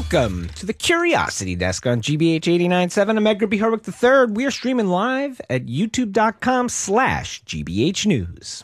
Welcome to the Curiosity Desk on GBH 89.7. I'm Edgar B. Herwick III. We are streaming live at youtube.com/GBH News.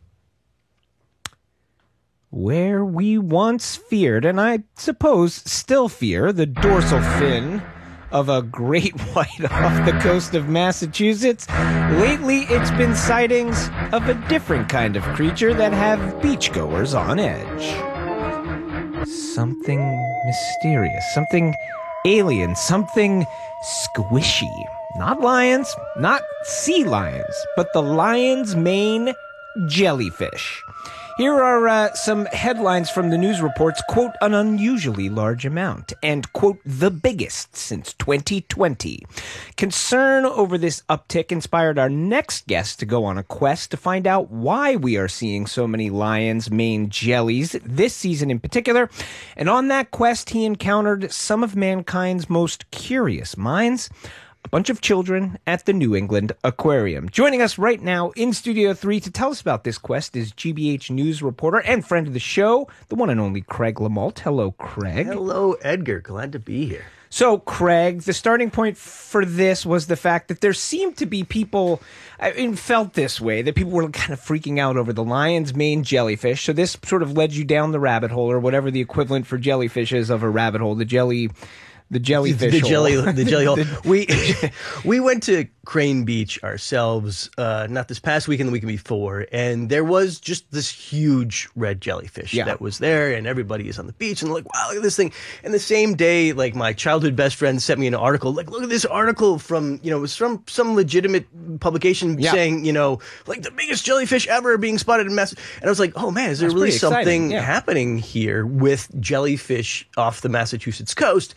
Where we once feared, and I suppose still fear, the dorsal fin of a great white off the coast of Massachusetts, lately it's been sightings of a different kind of creature that have beachgoers on edge. Something mysterious, something alien, something squishy. Not lions, not sea lions, but the lion's mane jellyfish. Here are some headlines from the news reports. Quote, an unusually large amount, and quote, the biggest since 2020. Concern over this uptick inspired our next guest to go on a quest to find out why we are seeing so many lion's mane jellies this season in particular. And on that quest, he encountered some of mankind's most curious minds. A bunch of children at the New England Aquarium. Joining us right now in Studio 3 to tell us about this quest is GBH News reporter and friend of the show, the one and only Craig LaMalt. Hello, Craig. Hello, Edgar. Glad to be here. So, Craig, the starting point for this was the fact that there seemed to be people, felt this way, that people were kind of freaking out over the lion's mane jellyfish. So this sort of led you down the rabbit hole, or whatever the equivalent for jellyfish is of a rabbit hole, the jellyfish hole. The jelly hole. We went to Crane Beach ourselves, not this past weekend, the weekend before, and there was just this huge red jellyfish that was there, and everybody is on the beach and like, wow, look at this thing. And the same day, like, my childhood best friend sent me an article, like, look at this article from, it was from some legitimate publication saying, like, the biggest jellyfish ever being spotted in Massachusetts. And I was like, oh man, is there really something happening here with jellyfish off the Massachusetts coast?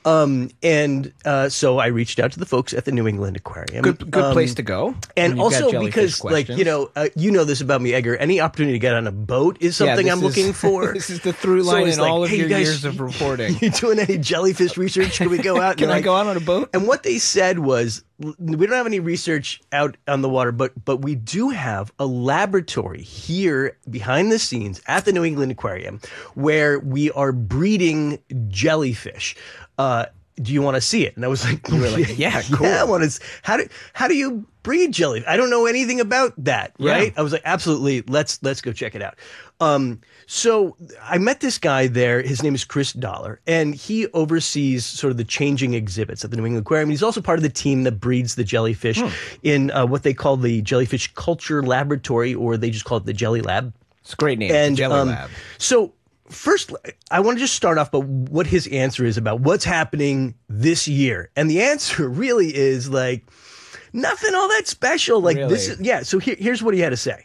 So I reached out to the folks at the New England Aquarium. Good place to go. And also because, you know this about me, Edgar, any opportunity to get on a boat is something I'm looking for. This is the through line in all of your years of reporting. You doing any jellyfish research? Can we go out? Can I go out on a boat? And what they said was, we don't have any research out on the water, but we do have a laboratory here behind the scenes at the New England Aquarium where we are breeding jellyfish. Do you want to see it? And I was like, you were like, yeah, cool. Yeah, I want to. How do you breed jellyfish? I don't know anything about that, right? Yeah. I was like, absolutely. Let's go check it out. So I met this guy there. His name is Chris Dollar, and he oversees sort of the changing exhibits at the New England Aquarium. He's also part of the team that breeds the jellyfish in what they call the Jellyfish Culture Laboratory, or they just call it the Jelly Lab. It's a great name, the Jelly Lab. So first, I want to just start off by what his answer is about what's happening this year. And the answer really is like nothing all that special. Like really? So here's what he had to say.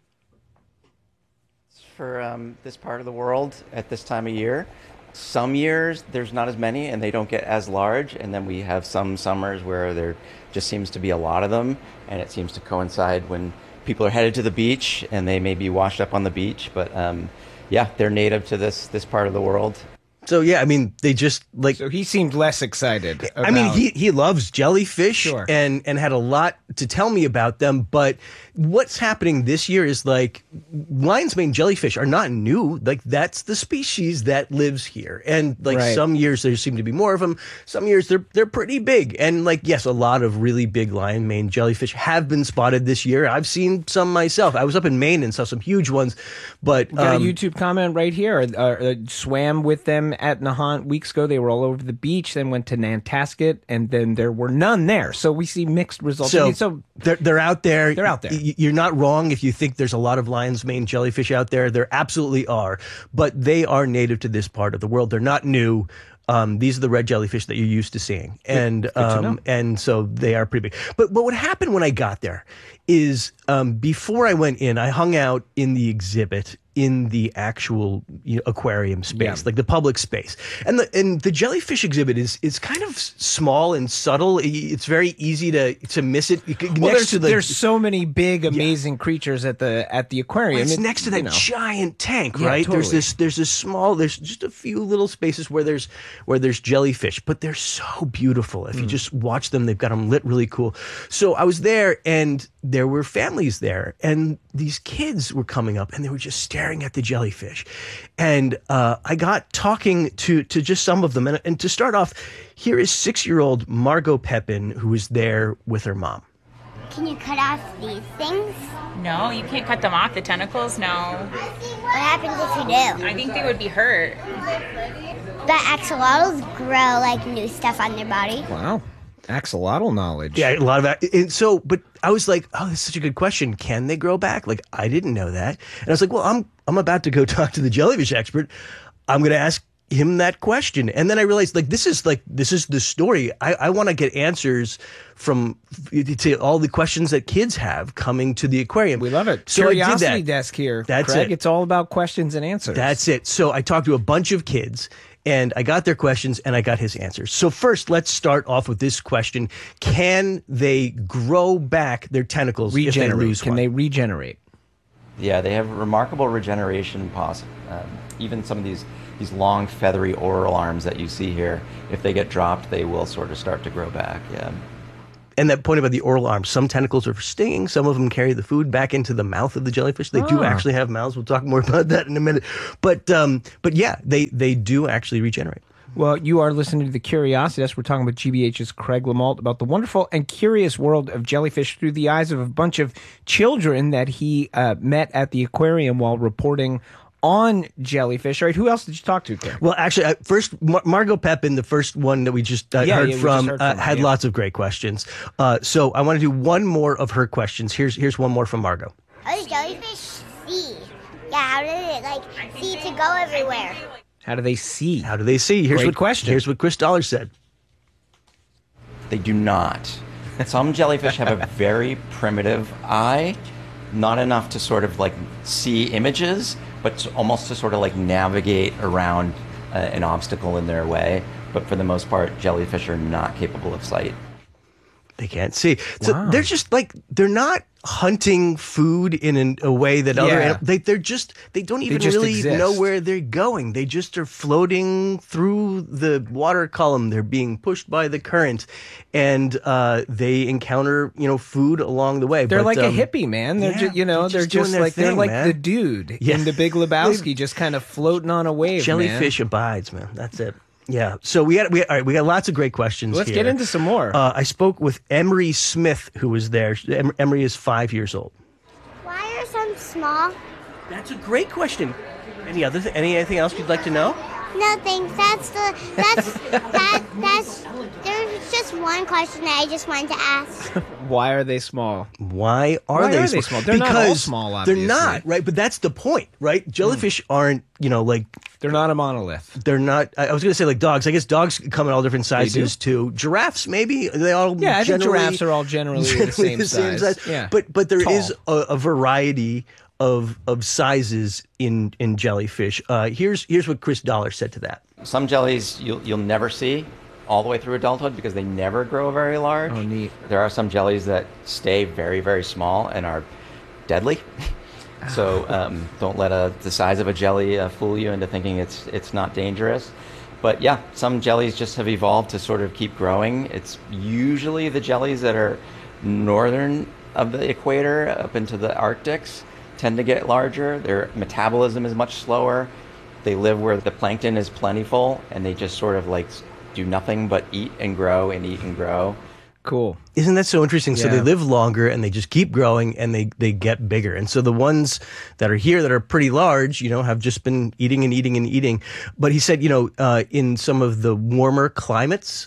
For this part of the world at this time of year, some years there's not as many and they don't get as large, and then we have some summers where there just seems to be a lot of them, and it seems to coincide when people are headed to the beach and they may be washed up on the beach, but they're native to this part of the world. So yeah, I mean, they just like. So he seemed less excited about... I mean, he loves jellyfish, sure, and had a lot to tell me about them. But what's happening this year is like lion's mane jellyfish are not new. Like that's the species that lives here, and like some years there seem to be more of them. Some years they're pretty big, and like yes, a lot of really big lion mane jellyfish have been spotted this year. I've seen some myself. I was up in Maine and saw some huge ones. But got a YouTube comment right here. Swam with them at Nahant weeks ago. They were all over the beach, then went to Nantasket, and then there were none there. So we see mixed results. So they're out there. They're out there. You're not wrong if you think there's a lot of lion's mane jellyfish out there. There absolutely are, but they are native to this part of the world. They're not new. These are the red jellyfish that you're used to seeing, and so they are pretty big. But what happened when I got there is before I went in, I hung out in the exhibit in the actual aquarium space, like the public space. And the jellyfish exhibit is kind of small and subtle. It's very easy to miss it. Well, there's so many big, amazing creatures at the aquarium. Well, it's next to that giant tank, yeah, right? Totally. There's just a few little spaces where there's jellyfish, but they're so beautiful. If you just watch them, they've got them lit really cool. So I was there, and there were families there, and these kids were coming up, and they were just staring staring at the jellyfish. And I got talking to just some of them. And to start off, here is 6-year-old Margot Pepin, who is there with her mom. Can you cut off these things? No, you can't cut them off, the tentacles, no. What happens if you do? I think they would be hurt. The axolotls grow like new stuff on their body. Wow. Axolotl knowledge. Yeah, a lot of that. And so, but I was like, oh, that's such a good question. Can they grow back? Like, I didn't know that. And I was like, well, I'm about to go talk to the jellyfish expert. I'm going to ask him that question. And then I realized, this is the story. I want to get answers to all the questions that kids have coming to the aquarium. We love it. So Curiosity desk here. That's Craig. it. It's all about questions and answers. That's it. So I talked to a bunch of kids, and I got their questions, and I got his answers. So first, let's start off with this question. Can they grow back their tentacles if they lose one? Can they regenerate? Yeah, they have remarkable regeneration. Even some of these long feathery oral arms that you see here, if they get dropped, they will sort of start to grow back. Yeah. And that point about the oral arms, some tentacles are for stinging, some of them carry the food back into the mouth of the jellyfish. They do actually have mouths. We'll talk more about that in a minute. But yeah, they do actually regenerate. Well, you are listening to The Curiosity Desk. We're talking with GBH's Craig LaMalt about the wonderful and curious world of jellyfish through the eyes of a bunch of children that he met at the aquarium while reporting on jellyfish. All right, who else did you talk to, Craig? Well, actually, first, Margot Pepin, the first one that we just heard from, had lots of great questions. So I want to do one more of her questions. Here's one more from Margot. How does jellyfish see? Yeah, how does it see to go everywhere? How do they see? How do they see? Great question. Here's what Chris Dollar said. They do not. Some jellyfish have a very primitive eye, not enough to sort of see images, but almost to sort of navigate around an obstacle in their way. But for the most part, jellyfish are not capable of sight. They can't see. So they're just they're not hunting food in a way that other animals, they don't even really exist. know where they're going. They just are floating through the water column. They're being pushed by the current, and they encounter food along the way. They're like a hippie, man. They're they're like the dude in The Big Lebowski, just kind of floating on a wave. Jellyfish abides, man. That's it. Yeah. So we got lots of great questions. Let's here. get into some more. I spoke with Emery Smith, who was there. Emery is 5 years old. Why are some small? That's a great question. Anything else you'd like to know? No, thanks. There's just one question that I just wanted to ask. Why are they small? Why are they small? They're not all small, obviously. They're not, right? But that's the point, right? Jellyfish aren't, they're not a monolith. They're not. I was going to say dogs. I guess dogs come in all different sizes too. Giraffes, maybe they all. Yeah, I think giraffes are all generally the same size. Yeah, but there is a variety of sizes in jellyfish. Here's what Chris Dollar said to that. Some jellies you'll never see all the way through adulthood because they never grow very large. Oh, neat. There are some jellies that stay very, very small and are deadly. So don't let the size of a jelly fool you into thinking it's not dangerous. But yeah, some jellies just have evolved to sort of keep growing. It's usually the jellies that are northern of the equator up into the Arctics tend to get larger. Their metabolism is much slower. They live where the plankton is plentiful, and they just sort of do nothing but eat and grow and eat and grow. Cool. Isn't that so interesting? Yeah. So they live longer and they just keep growing and they get bigger. And so the ones that are here that are pretty large, have just been eating and eating and eating. But he said, in some of the warmer climates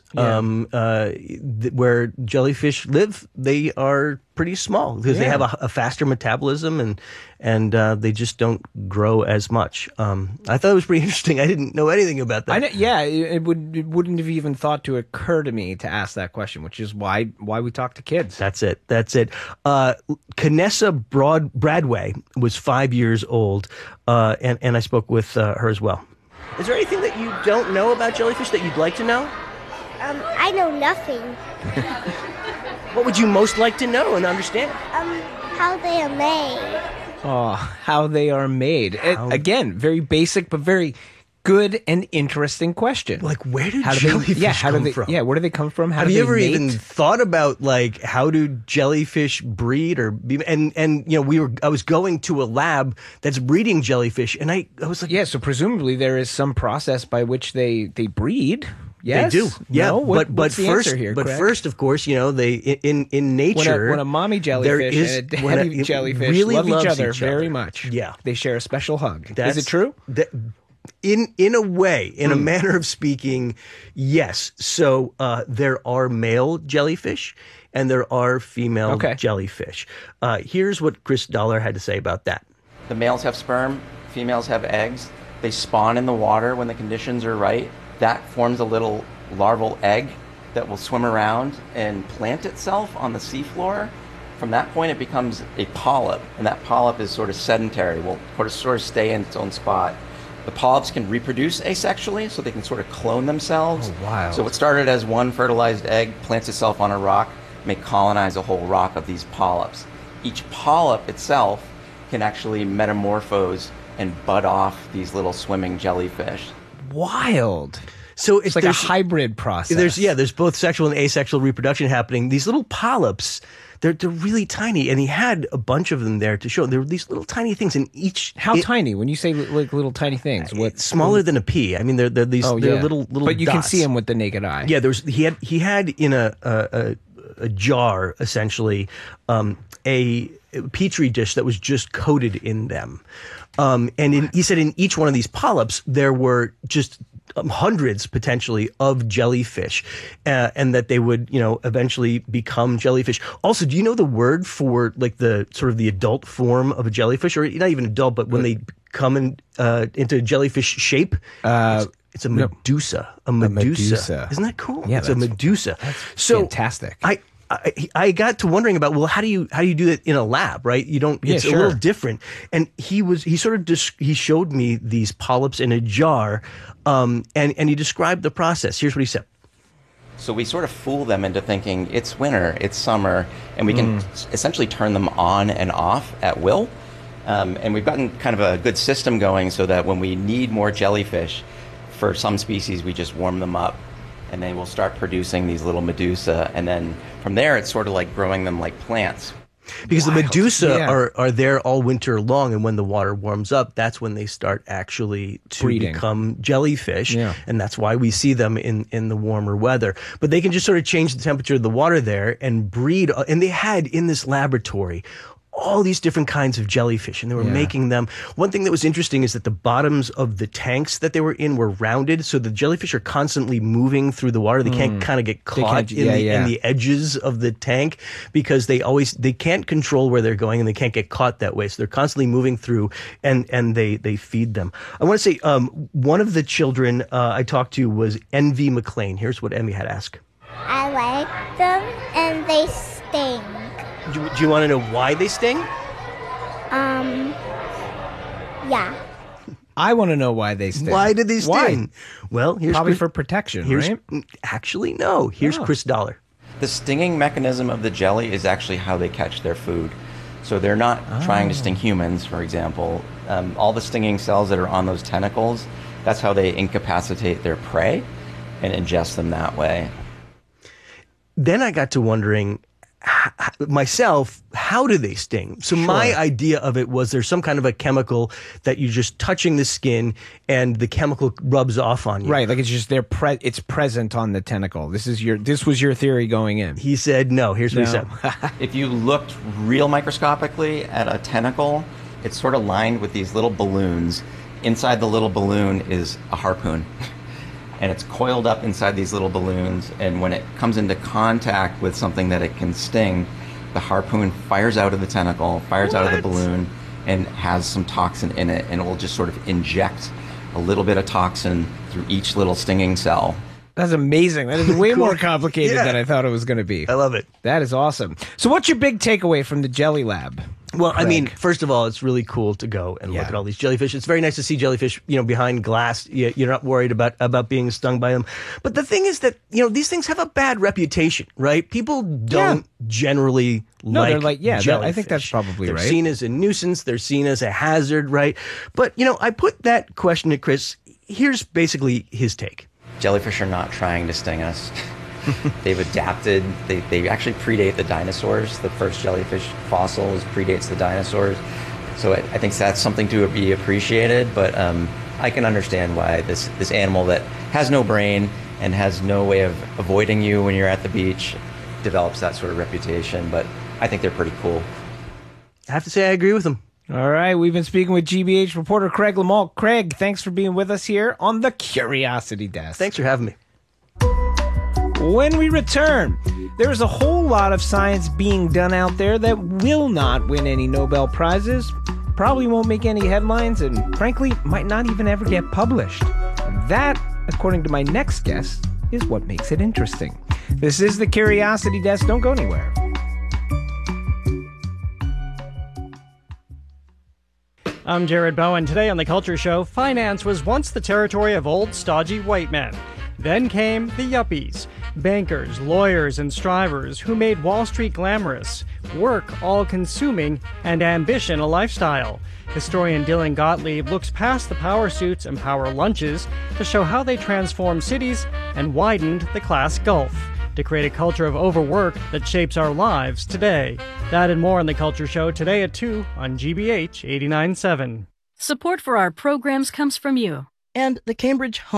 where jellyfish live, they are pretty small because they have a faster metabolism and they just don't grow as much. I thought it was pretty interesting. I didn't know anything about that. It wouldn't have even thought to occur to me to ask that question, which is why we talk to kids. That's it. Canessa Bradway was 5 years old, and I spoke with her as well. Is there anything that you don't know about jellyfish that you'd like to know? I know nothing. What would you most like to know and understand? How they are made. Oh, how they are made. Again, very basic, but very good and interesting question. Like, where do How do jellyfish they, yeah, how do come they, from? Yeah, where do they come from? How Have do you they ever mate? even thought about like how do jellyfish breed or be, and you know I was going to a lab that's breeding jellyfish and I was like, Yeah, so presumably there is some process by which they breed. Yes? they do, yeah. No? but What's the first, answer here, Craig? first, of course, you know they in nature when a mommy there jellyfish is- and a when daddy it jellyfish really love each loves other very other. much. Yeah, They share a special hug. Is That's- it true? In a way, in a manner of speaking, yes. So there are male jellyfish and there are female jellyfish. Here's what Chris Dollar had to say about that. The males have sperm, females have eggs. They spawn in the water when the conditions are right. That forms a little larval egg that will swim around and plant itself on the seafloor. From that point, it becomes a polyp, and that polyp is sort of sedentary, will sort of stay in its own spot. The polyps can reproduce asexually, so they can sort of clone themselves. Oh, wow. So what started as one fertilized egg plants itself on a rock, may colonize a whole rock of these polyps. Each polyp itself can actually metamorphose and bud off these little swimming jellyfish. Wild. So It's like a hybrid process. There's both sexual and asexual reproduction happening. These little polyps, they're really tiny, and he had a bunch of them there to show. There were these little tiny things in each. How tiny? When you say like little tiny things, what? Smaller than a pea. I mean, they're these they're little. But you can dots. see them with the naked eye. Yeah, he had in a jar essentially a petri dish that was just coated in them, he said in each one of these polyps there were just hundreds potentially of jellyfish, and that they would eventually become jellyfish. Also, do you know the word for like the sort of the adult form of a jellyfish, or not even adult, but when they come into jellyfish shape? It's a medusa. A medusa. Isn't that cool? Yeah, it's a medusa. That's so fantastic. I got to wondering about, well, how do you do that in a lab, right? You don't. It's a little different. And he showed me these polyps in a jar, and he described the process. Here's what he said. So we sort of fool them into thinking it's winter, it's summer, and we can essentially turn them on and off at will. And we've gotten kind of a good system going so that when we need more jellyfish, for some species, we just warm them up, and then we'll start producing these little medusa, and then from there, it's sort of like growing them like plants. Because the medusa are there all winter long, and when the water warms up, that's when they start actually to become jellyfish, and that's why we see them in the warmer weather. But they can just sort of change the temperature of the water there and breed, and they had in this laboratory all these different kinds of jellyfish, and they were making them. One thing that was interesting is that the bottoms of the tanks that they were in were rounded, so the jellyfish are constantly moving through the water. They can't kind of get caught in the edges of the tank, because they can't control where they're going, and they can't get caught that way. So they're constantly moving through, and they feed them. I want to say one of the children I talked to was Envy McLean. Here's what Envy had asked. I like them and they sting. Do you want to know why they sting? Yeah. I want to know why they sting. Why did they sting? Why? Well, here's probably for protection, right? Actually, no. Here's Chris Dollar. The stinging mechanism of the jelly is actually how they catch their food. So they're not trying to sting humans, for example. All the stinging cells that are on those tentacles, that's how they incapacitate their prey and ingest them that way. Then I got to wondering, myself, how do they sting? So my idea of it was there's some kind of a chemical that you're just touching the skin and the chemical rubs off on you. Right, like it's just it's present on the tentacle. This was your theory going in. He said no. Here's what he said. If you looked real microscopically at a tentacle, it's sort of lined with these little balloons. Inside the little balloon is a harpoon. And it's coiled up inside these little balloons, and when it comes into contact with something that it can sting, the harpoon fires out of the tentacle, fires out of the balloon, and has some toxin in it, and it will just sort of inject a little bit of toxin through each little stinging cell. That's amazing. That is way more complicated than I thought it was going to be. I love it. That is awesome. So what's your big takeaway from the Jelly Lab? Well, Craig? I mean, first of all, it's really cool to go and look at all these jellyfish. It's very nice to see jellyfish, behind glass. You're not worried about being stung by them. But the thing is that, these things have a bad reputation, right? People don't generally they're like, jellyfish. I think that's probably They're right. seen as a nuisance. They're seen as a hazard, right? But, I put that question to Chris. here's basically his take. Jellyfish are not trying to sting us. They've adapted. They actually predate the dinosaurs. The first jellyfish fossils predates the dinosaurs. So I think that's something to be appreciated. But I can understand why this animal that has no brain and has no way of avoiding you when you're at the beach develops that sort of reputation. But I think they're pretty cool. I have to say I agree with him. All right, we've been speaking with GBH reporter Craig Lamal. Craig, thanks for being with us here on the Curiosity Desk. Thanks for having me. When we return, there's a whole lot of science being done out there that will not win any Nobel Prizes, probably won't make any headlines, and frankly, might not even ever get published. That, according to my next guest, is what makes it interesting. This is the Curiosity Desk. Don't go anywhere. I'm Jared Bowen. Today on The Culture Show, finance was once the territory of old, stodgy white men. Then came the yuppies, bankers, lawyers, and strivers who made Wall Street glamorous, work all-consuming, and ambition a lifestyle. Historian Dylan Gottlieb looks past the power suits and power lunches to show how they transformed cities and widened the class gulf to create a culture of overwork that shapes our lives today. That and more on The Culture Show today at 2 on GBH 89.7. Support for our programs comes from you and the Cambridge